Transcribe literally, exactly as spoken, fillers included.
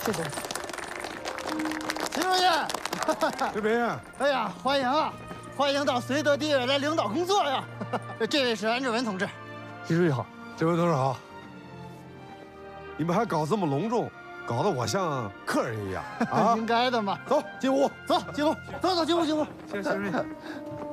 这真是。秦主任， 这边， 哎呀，欢迎啊，欢迎到绥德地委来领导工作呀。这位是安志文同志。 习主席好， 这位同志好。你们还搞这么隆重，搞得我像客人一样啊！ 应该的嘛。 走，进屋。 走，进屋，走走进屋进屋。 谢谢习主席。